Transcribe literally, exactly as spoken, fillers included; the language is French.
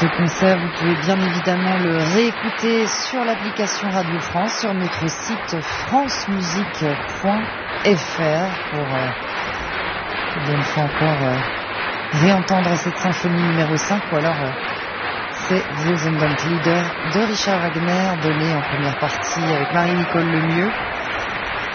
Ce concert, vous pouvez bien évidemment le réécouter sur l'application Radio France, sur notre site francemusique point f r pour euh, une fois encore euh, réentendre cette symphonie numéro cinq, ou alors euh, c'est The Ascendant Leader de Richard Wagner, donné en première partie avec Marie-Nicole Lemieux.